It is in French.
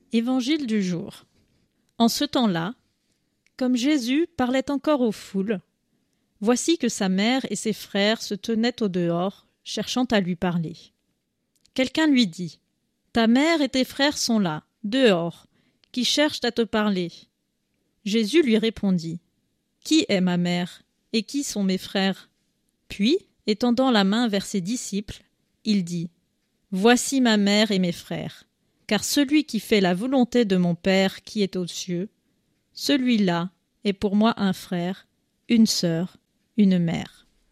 Évangile du jour. En ce temps-là, comme Jésus parlait encore aux foules, voici que sa mère et ses frères se tenaient au dehors, cherchant à lui parler. Quelqu'un lui dit : « Ta mère et tes frères sont là, dehors, qui cherchent à te parler. » Jésus lui répondit : « Qui est ma mère et qui sont mes frères ?» Puis, étendant la main vers ses disciples, il dit : « Voici ma mère et mes frères. Car celui qui fait la volonté de mon Père qui est aux cieux, celui-là est pour moi un frère, une sœur, une mère. »